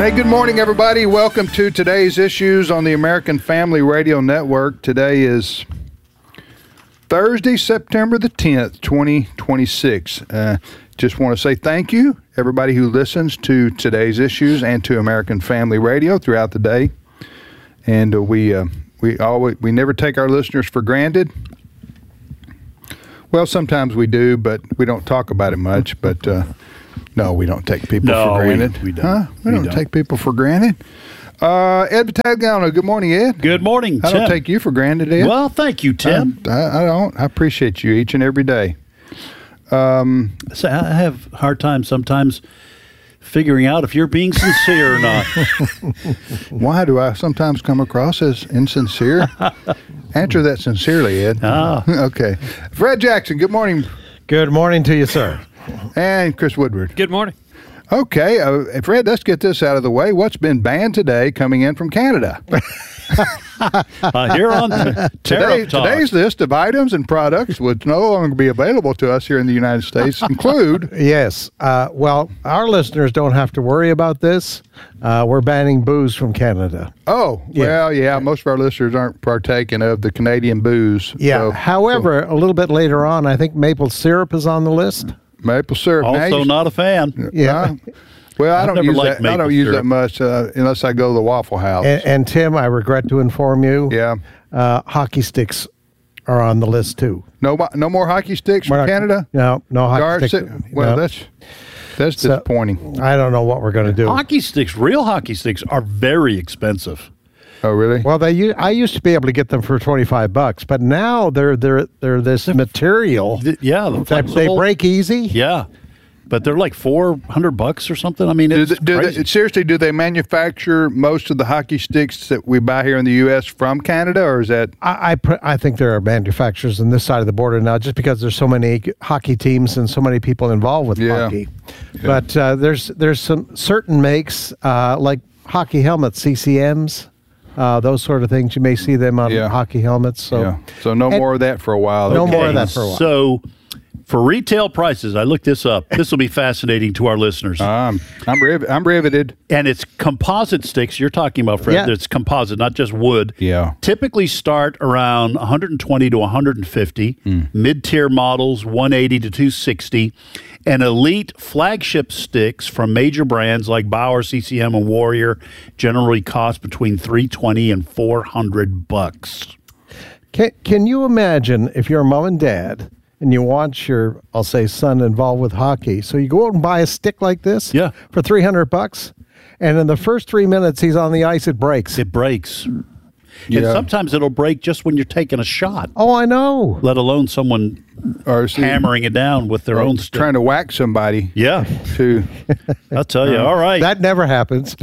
Hey, good morning, everybody. Welcome to today's issues on the American Family Radio Network. Today is Thursday, September the 10th, 2026. Just want to say thank you, everybody who listens to today's issues and to American Family Radio throughout the day. And we never take our listeners for granted. Well, sometimes we do, but we don't talk about it much. But no, we don't take people for granted. We don't. We don't take people for granted. Ed Battagliano, good morning, Ed. Good morning, Tim. I don't take you for granted, Ed. Well, thank you, Tim. I don't. I appreciate you each and every day. So I have a hard time sometimes figuring out if you're being sincere or not. Why do I sometimes come across as insincere? Answer that sincerely, Ed. Okay. Fred Jackson, good morning. Good morning to you, sir. And Chris Woodward. Good morning. Okay, Fred, let's get this out of the way. What's been banned today coming in from Canada? Here on Tariff Talk. Today's list of items and products would no longer be available to us here in the United States include... Yes. Well, our listeners don't have to worry about this. We're banning booze from Canada. Oh, well, yeah, most of our listeners aren't partaking of the Canadian booze. Yeah. However, a little bit later on, I think maple syrup is on the list. Maple syrup. Also not a fan. Yeah. Well, I don't use that. I don't use syrup that much unless I go to the Waffle House. And Tim, I regret to inform you. Yeah. Hockey sticks are on the list too. No more hockey sticks from Canada? No hockey sticks. Well, no. that's disappointing. I don't know what we're going to do. Hockey sticks, real hockey sticks, are very expensive. Oh, really? Well, I used to be able to get them for $25, but now they're this material. The that they flexible. break easy. Yeah. But they're like $400 or something. I mean, it's crazy. Seriously, do they manufacture most of the hockey sticks that we buy here in the U.S. from Canada, or is that? I think there are manufacturers on this side of the border now, just because there's so many hockey teams and so many people involved with hockey. Yeah. But there's some certain makes like hockey helmets, CCMs. Those sort of things. You may see them on hockey helmets. So no more of that for a while. No more of that for a while. So for retail prices, I looked this up. This will be fascinating to our listeners. I'm riveted. And it's composite sticks you're talking about, Fred. Yeah. It's composite, not just wood. Yeah. Typically start around 120 to 150. Mid-tier models, 180 to 260. And elite flagship sticks from major brands like Bauer, CCM, and Warrior generally cost between $320 and $400. Can you imagine if you're a mom and dad and you want your, I'll say, son involved with hockey, so you go out and buy a stick like this for $300, and in the first 3 minutes he's on the ice, it breaks. It breaks. And sometimes it'll break just when you're taking a shot. Oh, I know. Let alone someone hammering it down with their own stick. Trying to whack somebody. Yeah. I'll tell you. All right. That never happens.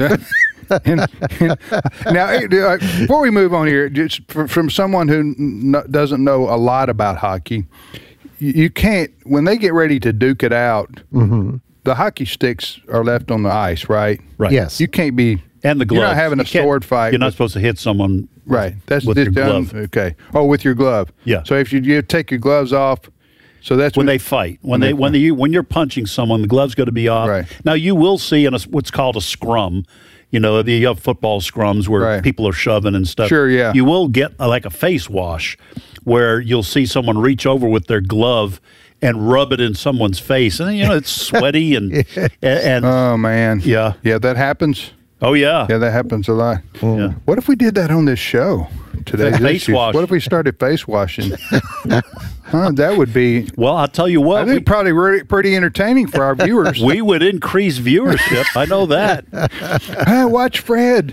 Now, before we move on here, just from someone who doesn't know a lot about hockey, you can't, when they get ready to duke it out, the hockey sticks are left on the ice, right? Right. Yes. You can't be... And the gloves. You're not having a sword fight. You're not supposed to hit someone That's with your glove. Okay. Oh, with your glove. Yeah. So if you take your gloves off, so that's when they fight. When you're punching someone, the glove's got to be off. Right. Now you will see in what's called a scrum. You know, you have football scrums where people are shoving and stuff. Sure, yeah. You will get like a face wash where you'll see someone reach over with their glove and rub it in someone's face, and it's sweaty and oh man, yeah, that happens. Oh yeah, that happens a lot. Yeah. What if we did that on this show today? Face wash. What if we started face washing? That would be. Well, I'll tell you what. I think probably pretty entertaining for our viewers. We would increase viewership. I know that. Watch Fred.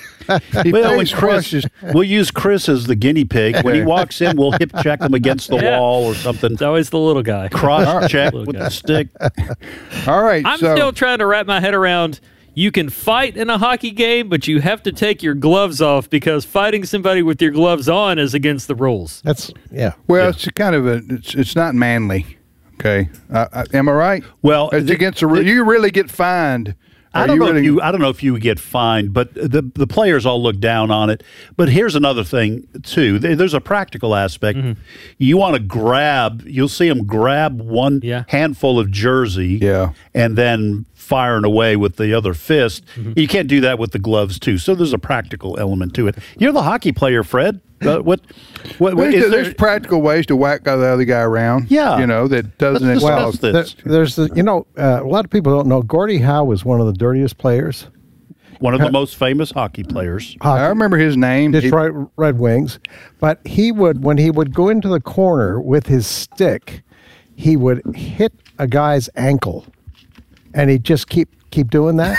We'll use Chris as the guinea pig. When he walks in, we'll hip check him against the wall or something. It's always the little guy. Cross check with the stick. All right. I'm still trying to wrap my head around. You can fight in a hockey game, but you have to take your gloves off because fighting somebody with your gloves on is against the rules. Well, it's kind of it's not manly. Okay. Am I right? Well, it's against the rule. You really get fined. I don't know if you would get fined, but the players all look down on it. But here's another thing too. There's a practical aspect. Mm-hmm. You want to grab. You'll see them grab one handful of jersey, and then firing away with the other fist. You can't do that with the gloves too. So there's a practical element to it. You're the hockey player, Fred. There's practical ways to whack the other guy around. Yeah. That doesn't involve this. There's a lot of people don't know Gordie Howe was one of the dirtiest players. One of the most famous hockey players. I remember his name. Detroit Red Wings. But when he would go into the corner with his stick, he would hit a guy's ankle, and he'd just keep doing that.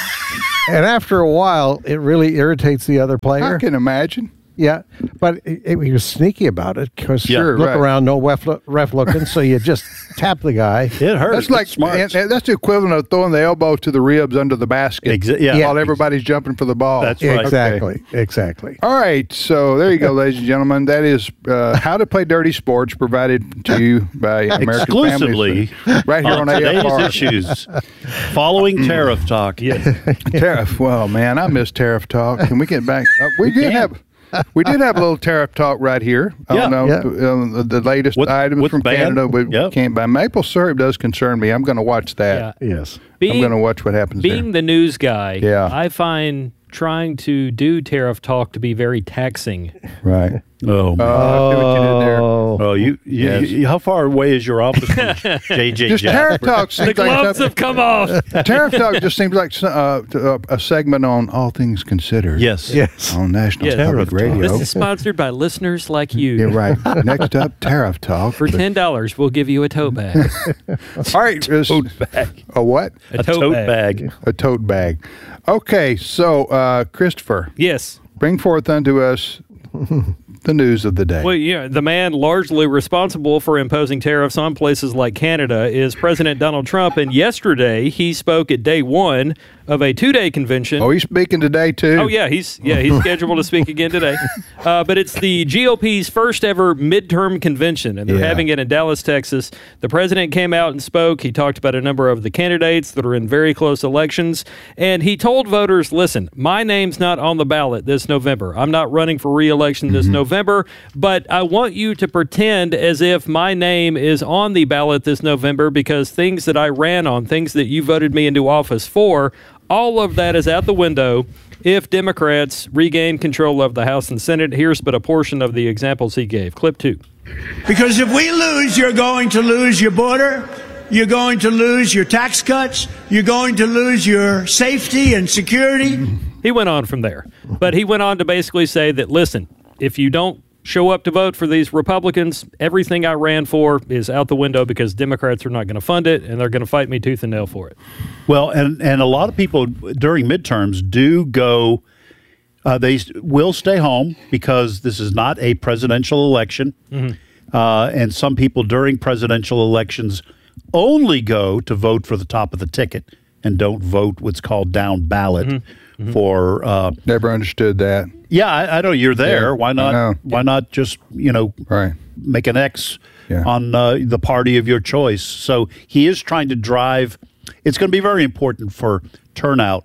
And after a while, it really irritates the other player. I can imagine. Yeah, but he was sneaky about it because Sure, look right. around, no ref looking, so you just tap the guy. It hurts. That's like It's smart. and that's the equivalent of throwing the elbow to the ribs under the basket Yeah. while everybody's jumping for the ball. That's right. Exactly. All right, so there you go, ladies and gentlemen. That is How to Play Dirty Sports, provided to you by American Exclusively Families, right here on today's AFR. issues. Following tariff talk. Tariff. Well, man, I miss tariff talk. Can we get back? We did have a little tariff talk right here. Yeah. The latest items with from ban. Canada. We Yep. can't buy. Maple syrup does concern me. I'm going to watch that. Yeah. Yes. I'm going to watch what happens there. Being the news guy, Yeah. I find trying to do tariff talk to be very taxing. Right. Oh, man. I see what you did there. Oh, you how far away is your office from JJ Just Jack? tariff talk The seems gloves like have come off. tariff talk just seems like a segment on All Things Considered. Yes. On National Yes. Public Tariff talk. Radio. This is sponsored by listeners like you. You're right. Next up, tariff talk. For $10, we'll give you a tote bag. All right. Tote bag. A what? A tote bag. A tote bag. Okay, so Christopher, Yes. bring forth unto us the news of the day. Well, the man largely responsible for imposing tariffs on places like Canada is President Donald Trump. And yesterday, he spoke at day one of a 2-day convention. Oh, he's speaking today too. Oh yeah, he's scheduled to speak again today. But it's the GOP's first ever midterm convention, and they're having it in Dallas, Texas. The president came out and spoke. He talked about a number of the candidates that are in very close elections, and he told voters, "Listen, my name's not on the ballot this November. I'm not running for re-election this November, but I want you to pretend as if my name is on the ballot this November because things that I ran on, things that you voted me into office for." All of that is out the window if Democrats regain control of the House and Senate. Here's but a portion of the examples he gave. Clip 2. Because if we lose, you're going to lose your border. You're going to lose your tax cuts. You're going to lose your safety and security. He went on from there. But he went on to basically say that, listen, if you don't show up to vote for these Republicans, everything I ran for is out the window because Democrats are not going to fund it, and they're going to fight me tooth and nail for it. Well, and a lot of people during midterms do go, they will stay home because this is not a presidential election. And some people during presidential elections only go to vote for the top of the ticket and don't vote what's called down ballot for. Never understood that. Yeah, I know you're there. Yeah, Why I know. not? Why not just Right. make an X Yeah. on the party of your choice? So he is trying to drive. It's going to be very important for turnout.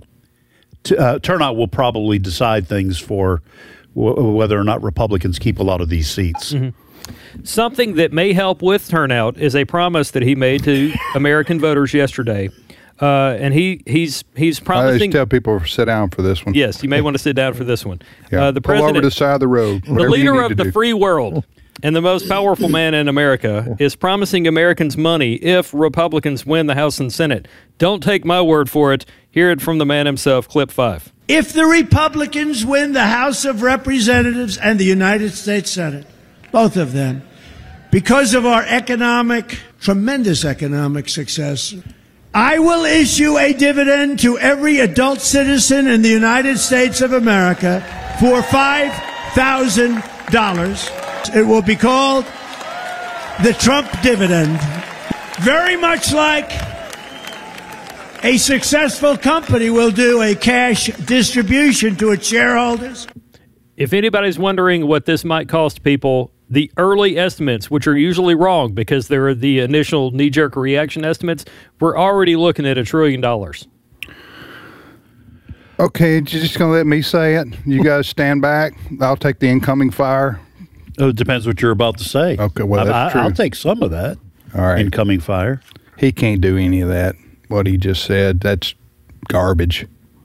Turnout will probably decide things for whether or not Republicans keep a lot of these seats. Something that may help with turnout is a promise that he made to American voters yesterday. And he's I just promising. tell people to sit down for this one. Yes, you may want to sit down for this one. Yeah. The Pull over president, to the side of the road. the whatever you leader need of to the do. free world and the most powerful man in America, is promising Americans money if Republicans win the House and Senate. Don't take my word for it. Hear it from the man himself. Clip 5. If the Republicans win the House of Representatives and the United States Senate, both of them, because of our tremendous economic success, I will issue a dividend to every adult citizen in the United States of America for $5,000. It will be called the Trump dividend. Very much like a successful company will do a cash distribution to its shareholders. If anybody's wondering what this might cost people, the early estimates, which are usually wrong because they're the initial knee-jerk reaction estimates, we're already looking at $1 trillion. Okay, you're just going to let me say it? You guys stand back. I'll take the incoming fire. Oh, it depends what you're about to say. Okay, well, that's I'll true. take some of that. All right. Incoming fire. He can't do any of that. what he just said. That's garbage.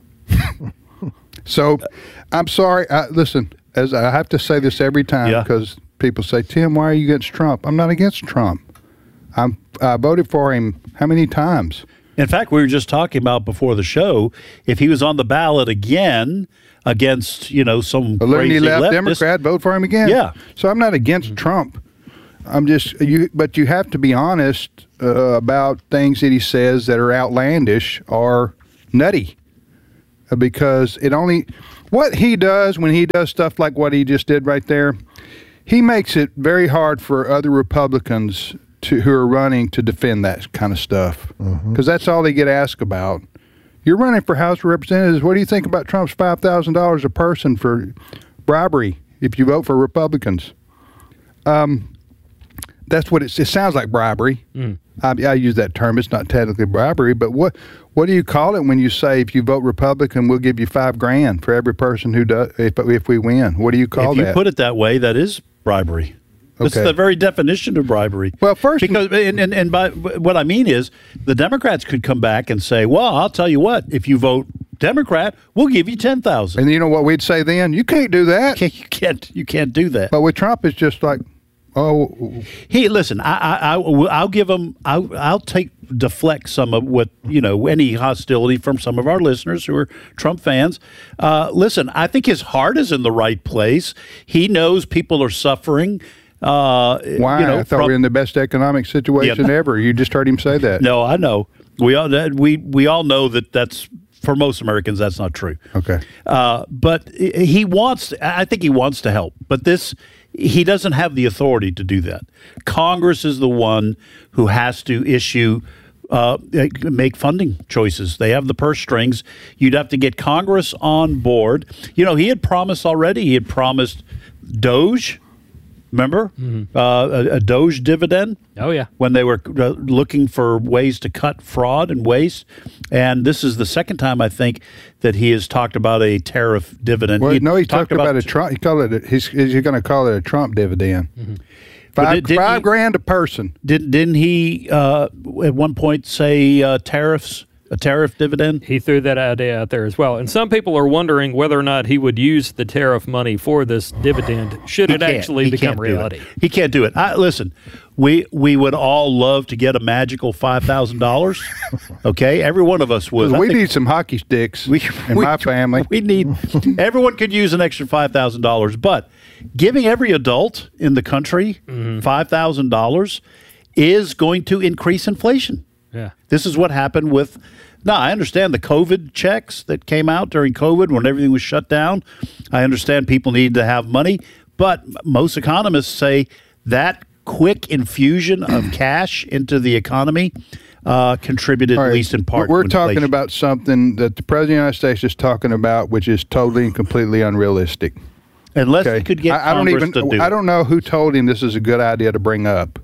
So, I'm sorry. Listen, as I have to say this every time because people say, Tim, why are you against Trump? I'm not against Trump. I voted for him how many times? In fact, we were just talking about before the show, if he was on the ballot again against, some crazy left Democrat, vote for him again. Yeah. So I'm not against Trump. I'm just but you have to be honest about things that he says that are outlandish or nutty, because what he does when he does stuff like what he just did right there, he makes it very hard for other Republicans who are running to defend that kind of stuff, because that's all they get asked about. You're running for House of Representatives. What do you think about Trump's $5,000 a person for bribery if you vote for Republicans? That's what it sounds like, bribery. I use that term. It's not technically bribery, but what do you call it when you say if you vote Republican, we'll give you $5,000 for every person who does if we win? What do you call that? If you put it that way, that is bribery. That's the very definition of bribery. Well, first, because and by what I mean is, the Democrats could come back and say, "Well, I'll tell you what, if you vote Democrat, we'll give you $10,000." And you know what we'd say then? You can't do that. You can't do that. But with Trump, it's just like, Hey, listen, I'll give him. I'll deflect some of what any hostility from some of our listeners who are Trump fans. Listen, I think his heart is in the right place. He knows people are suffering. Why? I thought we were in the best economic situation ever. You just heard him say that. No, I know. We all know that's for most Americans that's not true. Okay. But he wants. I think he wants to help. But he doesn't have the authority to do that. Congress is the one who has to make funding choices. They have the purse strings. You'd have to get Congress on board. He had promised already. He had promised Doge. Remember? A Doge dividend? Oh, yeah. When they were looking for ways to cut fraud and waste. And this is the second time, I think, that he has talked about a tariff dividend. Well, he talked about a Trump. He called it. He's going to call it a Trump dividend. $5,000 a person. Didn't he at one point say tariffs? A tariff dividend? He threw that idea out there as well. And some people are wondering whether or not he would use the tariff money for this dividend should it actually become reality. He can't do it. Listen, we would all love to get a magical $5,000. Okay? Every one of us would. We need some hockey sticks in my family. Everyone could use an extra $5,000. But giving every adult in the country $5,000 is going to increase inflation. Yeah. This is what happened with. Now, I understand the COVID checks that came out during COVID when everything was shut down. I understand people needed to have money, but most economists say that quick infusion of cash into the economy contributed, at least in part. We're talking about something that the President of the United States is talking about, which is totally and completely unreastic. Unless he could get Congress to do it. I don't know who told him this is a good idea to bring up.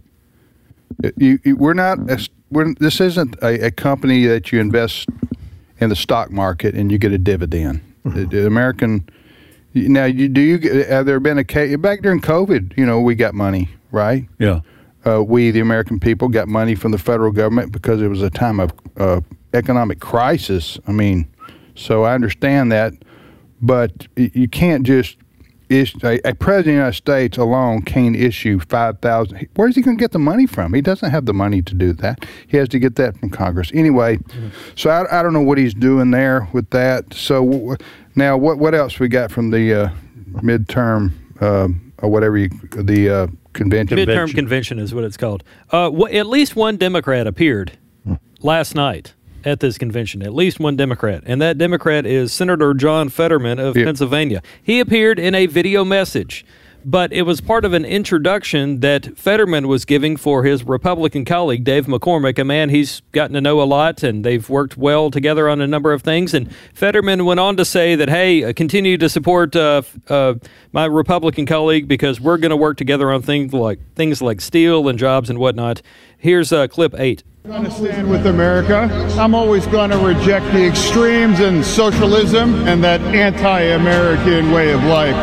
This isn't a company that you invest in the stock market and you get a dividend. The American. Now, have there been a case back during COVID? We got money, right? Yeah. We, the American people, got money from the federal government because it was a time of economic crisis. I mean, so I understand that, but you can't just. A president of the United States alone can't issue $5,000. Where's he going to get the money from? He doesn't have the money to do that. He has to get that from Congress. Anyway, so I don't know what he's doing there with that. So now what else we got from the midterm or whatever the convention? Midterm convention is what it's called. At least one Democrat appeared last night at this convention, at least one Democrat, and that Democrat is Senator John Fetterman of Pennsylvania. He appeared in a video message, but it was part of an introduction that Fetterman was giving for his Republican colleague, Dave McCormick, a man he's gotten to know a lot, and they've worked well together on a number of things. And Fetterman went on to say that, hey, continue to support my Republican colleague because we're going to work together on things like steel and jobs and whatnot. Here's clip 8. I'm going to stand with America. I'm always going to reject the extremes and socialism and that anti-American way of life.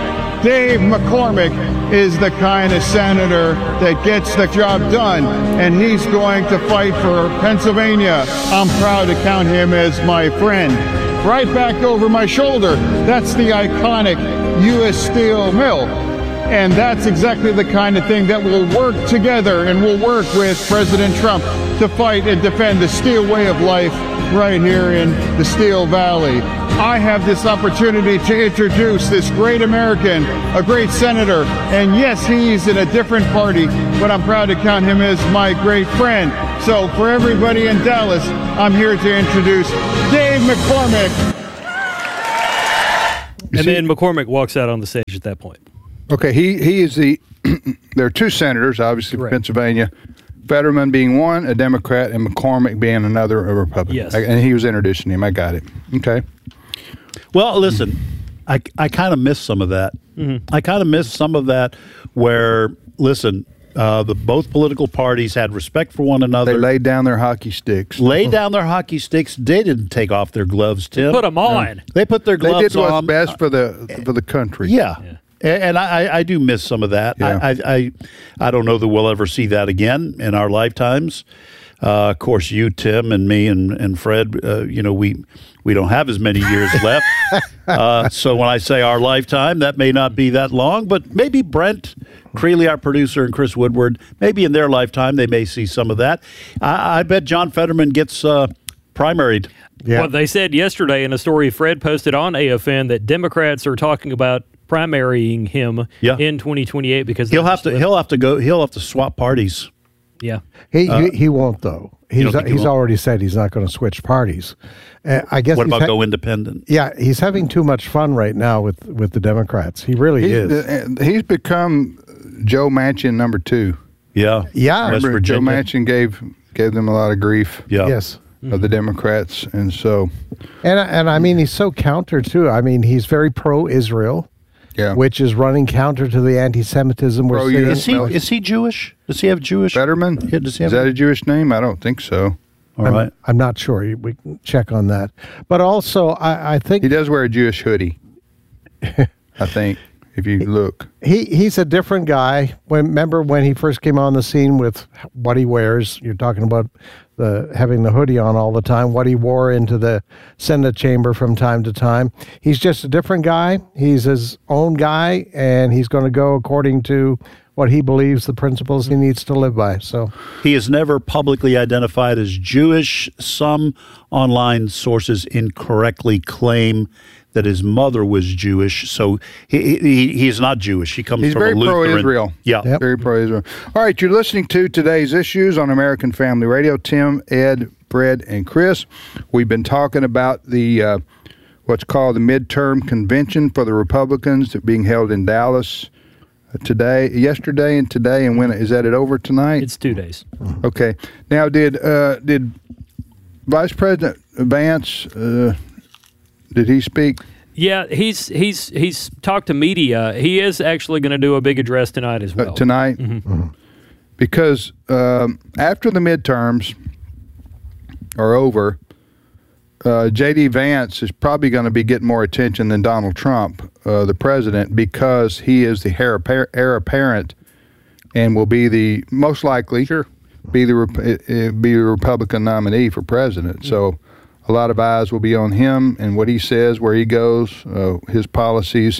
Dave McCormick is the kind of senator that gets the job done, and he's going to fight for Pennsylvania. I'm proud to count him as my friend. Right back over my shoulder, that's the iconic U.S. Steel mill. And that's exactly the kind of thing that will work together, and will work with President Trump to fight and defend the steel way of life right here in the Steel Valley. I have this opportunity to introduce this great American, a great senator, and yes, he's in a different party, but I'm proud to count him as my great friend. So for everybody in Dallas, I'm here to introduce Dave McCormick. And then McCormick walks out on the stage at that point. Okay, he is the. There are two senators, obviously, from Pennsylvania. Fetterman being one, a Democrat, and McCormick being another, a Republican. Yes. And he was introducing him. I got it. Okay. Well, listen, I kind of miss some of that. Mm-hmm. I kind of miss some of that where, listen, both political parties had respect for one another. They laid down their hockey sticks. They didn't take off their gloves, Tim. Put them on. They put their gloves on. They did what's best for the country. Yeah. And I do miss some of that. Yeah. I don't know that we'll ever see that again in our lifetimes. Of course, you, Tim, and me, and Fred, we don't have as many years left. So when I say our lifetime, that may not be that long, but maybe Brent Creeley, our producer, and Chris Woodward, maybe in their lifetime they may see some of that. I bet John Fetterman gets primaried. Yeah. Well, they said yesterday in a story Fred posted on AFN that Democrats are talking about primarying him in 2028 because he'll have to swap parties. Yeah, he won't though. He's already said he's not going to switch parties. I guess. What about go independent? Yeah, he's having too much fun right now with the Democrats. He really is. He's become Joe Manchin number 2. Yeah. Remember, Joe Manchin gave them a lot of grief. Yeah. Yes. Of the Democrats, and so. And I mean, he's so counter too. I mean, he's very pro-Israel. Yeah. Which is running counter to the anti-Semitism we're seeing. Is he Jewish? Does he have Jewish? Fetterman? Yeah, is that a Jewish name? I don't think so. All right. I'm not sure. We can check on that. But also, I think... He does wear a Jewish hoodie, I think, if you look. He's a different guy. Remember when he first came on the scene with what he wears? You're talking about having the hoodie on all the time, what he wore into the Senate chamber from time to time. He's just a different guy. He's his own guy, and he's going to go according to what he believes the principles he needs to live by. So he is never publicly identified as Jewish. Some online sources incorrectly claim that his mother was Jewish, so he's not Jewish. He's from a Lutheran. He's very pro-Israel. Yeah. Yep. Very pro-Israel. All right, you're listening to Today's Issues on American Family Radio. Tim, Ed, Fred, and Chris. We've been talking about the what's called the midterm convention for the Republicans that being held in Dallas yesterday and today, and when is that over tonight? It's 2 days. Okay. Now, did Vice President Vance... did he speak? Yeah, he's talked to media. He is actually going to do a big address tonight as well. Tonight? Mm-hmm. Because after the midterms are over, J.D. Vance is probably going to be getting more attention than Donald Trump, the president, because he is the heir apparent and will be the most likely be the Republican nominee for president. Mm-hmm. So a lot of eyes will be on him and what he says, where he goes, his policies.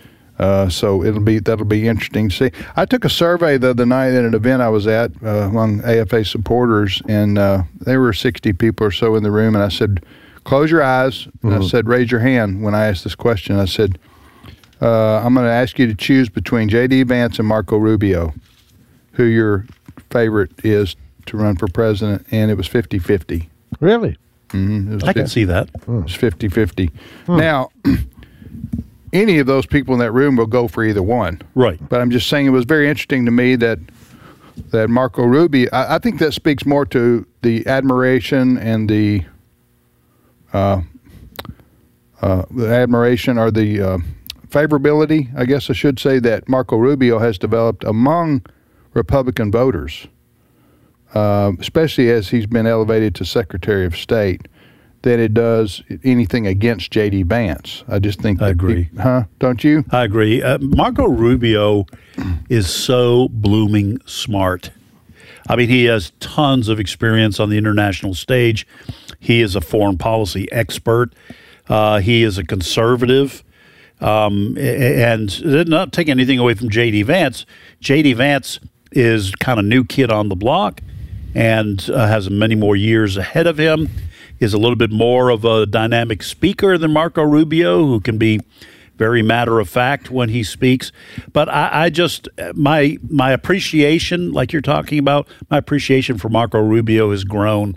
So that'll be interesting to see. I took a survey the other night at an event I was at among AFA supporters, and there were 60 people or so in the room, and I said, close your eyes, and I said, raise your hand when I asked this question. I said, I'm going to ask you to choose between J.D. Vance and Marco Rubio, who your favorite is to run for president, and it was 50-50. Really? Mm-hmm. I can see that. It's 50-50. Now, any of those people in that room will go for either one. Right. But I'm just saying it was very interesting to me that Marco Rubio, I think that speaks more to the admiration and the admiration or the favorability, I guess I should say, that Marco Rubio has developed among Republican voters. Especially as he's been elevated to Secretary of State. than it does anything against J.D. Vance. I just think I agree. Don't you? I agree. Marco Rubio is so blooming smart. I mean, he has tons of experience on the international stage. He is a foreign policy expert. He is a conservative. And not taking anything away from J.D. Vance. J.D. Vance is kind of new kid on the block and has many more years ahead of him. Is a little bit more of a dynamic speaker than Marco Rubio, who can be very matter of fact when he speaks. But I just, my appreciation, like you're talking about, my appreciation for Marco Rubio has grown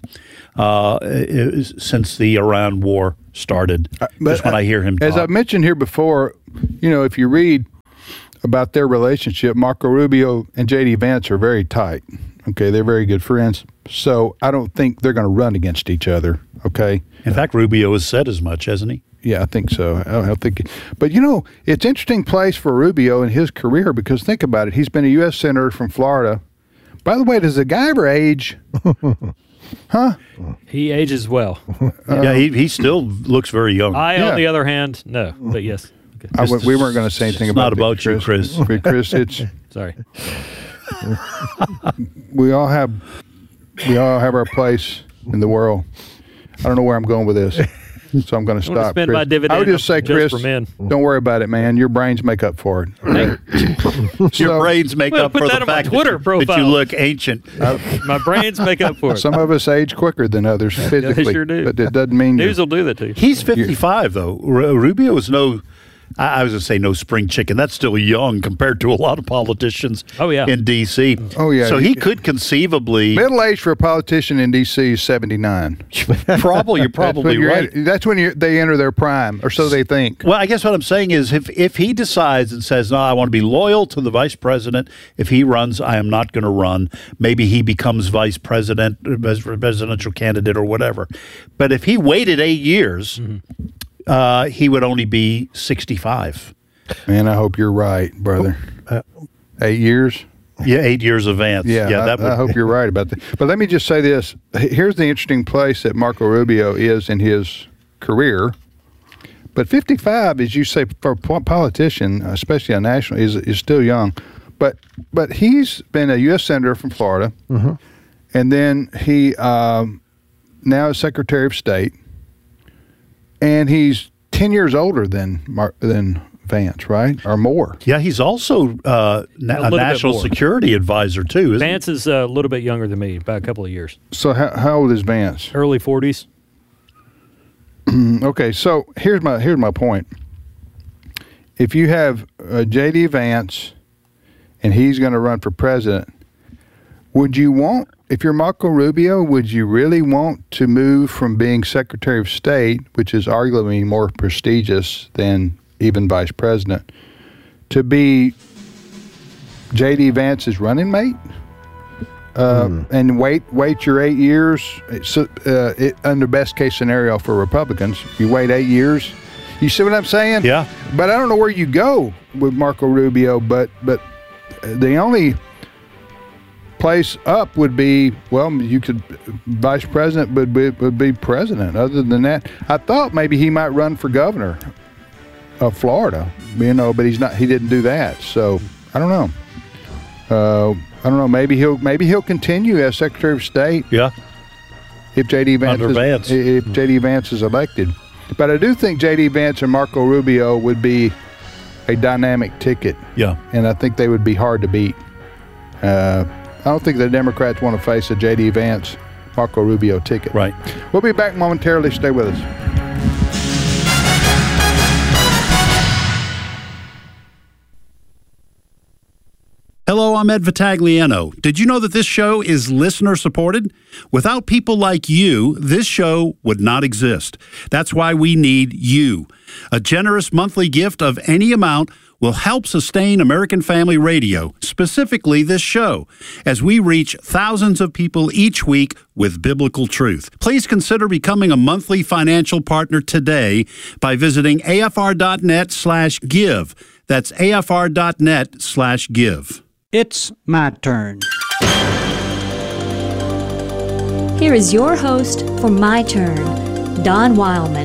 since the Iran war started. Just when I hear him talk. As I've mentioned here before, if you read about their relationship, Marco Rubio and J.D. Vance are very tight. Okay, they're very good friends. So I don't think they're going to run against each other. Okay. In fact, Rubio has said as much, hasn't he? Yeah, I think so. I think, but it's an interesting place for Rubio in his career because think about it. He's been a U.S. Senator from Florida. By the way, does the guy ever age? Huh? He ages well. Yeah, he still looks very young. On the other hand, no. But yes. Okay. We weren't going to say anything about it. Not about you, Chris. Chris, it's sorry. We all have our place in the world. I don't know where I'm going with this, so I'm going to stop. Spend my dividend. I would just say, Chris, for men. Don't worry about it, man. Your brains make up for it. Your brains make up for the fact that you look ancient. My brains make up for it. Some of us age quicker than others physically. They sure do. But it doesn't mean news will do that to you. He's 55 though. Rubio is no. I was going to say no spring chicken. That's still young compared to a lot of politicians in D.C. Oh, yeah. So he could conceivably... Middle age for a politician in D.C. is 79. You're probably right. That's when they enter their prime, or so they think. Well, I guess what I'm saying is if he decides and says, no, I want to be loyal to the vice president, if he runs, I am not going to run. Maybe he becomes vice president, presidential candidate or whatever. But if he waited 8 years... Mm-hmm. He would only be 65. Man, I hope you're right, brother. 8 years? Yeah, 8 years of Vance. Yeah, I hope you're right about that. But let me just say this. Here's the interesting place that Marco Rubio is in his career. But 55, as you say, for a politician, especially a national, is still young. But he's been a U.S. Senator from Florida. Mm-hmm. And then he now is Secretary of State. And he's 10 years older than Vance, right? Or more. Yeah, he's also a national security advisor, too, isn't Vance is a little bit younger than me, about a couple of years. So how old is Vance? Early 40s. Okay, so here's my point. If you have J.D. Vance and he's going to run for president, would you want... If you're Marco Rubio, would you really want to move from being Secretary of State, which is arguably more prestigious than even Vice President, to be J.D. Vance's running mate? And wait your 8 years? Under best case scenario for Republicans, you wait 8 years. You see what I'm saying? Yeah. But I don't know where you go with Marco Rubio, but the only place up would be, well, you could, vice president would be president. Other than that, I thought maybe he might run for governor of Florida, but he's not. He didn't do that. So I don't know. Maybe he'll continue as Secretary of State. Yeah. If J.D. Vance is elected, but I do think J.D. Vance and Marco Rubio would be a dynamic ticket. Yeah. And I think they would be hard to beat. I don't think the Democrats want to face a J.D. Vance, Marco Rubio ticket. Right. We'll be back momentarily. Stay with us. Hello, I'm Ed Vitagliano. Did you know that this show is listener supported? Without people like you, this show would not exist. That's why we need you. A generous monthly gift of any amount will help sustain American Family Radio, specifically this show, as we reach thousands of people each week with biblical truth. Please consider becoming a monthly financial partner today by visiting afr.net/give. That's afr.net/give. It's my turn. Here is your host for My Turn, Don Wildman.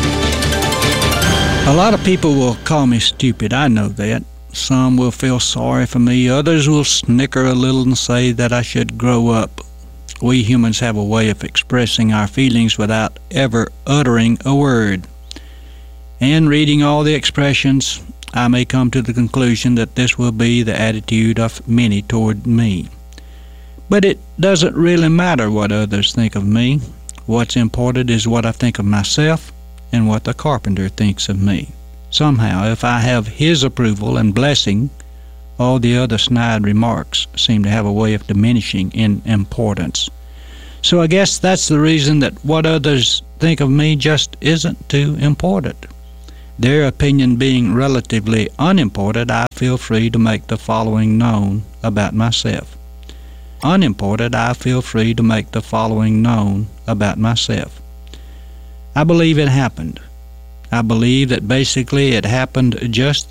A lot of people will call me stupid, I know that. Some will feel sorry for me, others will snicker a little and say that I should grow up. We humans have a way of expressing our feelings without ever uttering a word. And reading all the expressions, I may come to the conclusion that this will be the attitude of many toward me. But it doesn't really matter what others think of me. What's important is what I think of myself and what the carpenter thinks of me. Somehow, if I have his approval and blessing, all the other snide remarks seem to have a way of diminishing in importance. So I guess that's the reason that what others think of me just isn't too important. Their opinion being relatively unimportant, I feel free to make the following known about myself. Unimportant, I feel free to make the following known about myself. I believe it happened. I believe that basically it happened just